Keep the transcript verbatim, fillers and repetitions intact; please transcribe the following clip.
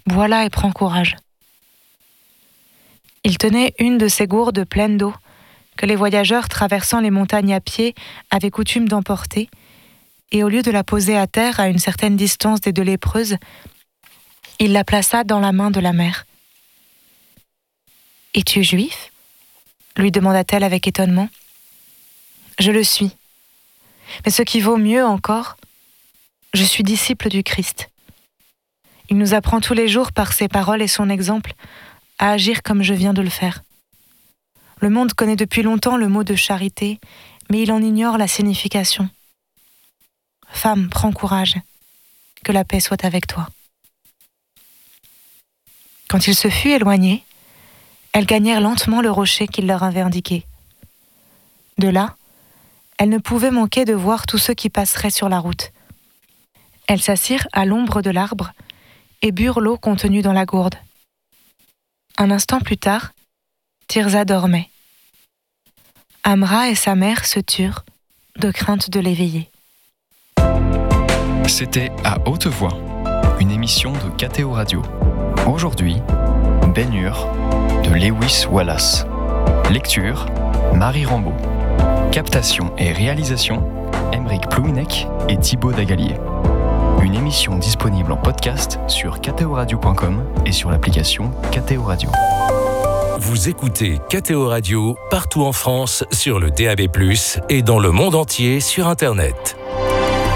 Bois-la et prends courage. Il tenait une de ces gourdes pleines d'eau que les voyageurs traversant les montagnes à pied avaient coutume d'emporter, et au lieu de la poser à terre à une certaine distance des deux lépreuses, il la plaça dans la main de la mère. « Es-tu juif ?» lui demanda-t-elle avec étonnement. « Je le suis. Mais ce qui vaut mieux encore, je suis disciple du Christ. Il nous apprend tous les jours par ses paroles et son exemple à agir comme je viens de le faire. Le monde connaît depuis longtemps le mot de charité, mais il en ignore la signification. Femme, prends courage, que la paix soit avec toi. » Quand il se fut éloigné, elles gagnèrent lentement le rocher qu'il leur avait indiqué. De là, elles ne pouvaient manquer de voir tous ceux qui passeraient sur la route. Elles s'assirent à l'ombre de l'arbre et burent l'eau contenue dans la gourde. Un instant plus tard, Tirzah dormait. Amra et sa mère se turent, de crainte de l'éveiller. C'était À Haute Voix, une émission de K T O Radio. Aujourd'hui, Ben-Hur de Lewis Wallace. Lecture, Marie Rambaud. Captation et réalisation, Aymeric Plouinec et Thibaut Dagalier. Une émission disponible en podcast sur k t o radio point com et sur l'application K T O Radio. Vous écoutez K T O Radio partout en France sur le D A B plus, et dans le monde entier sur Internet.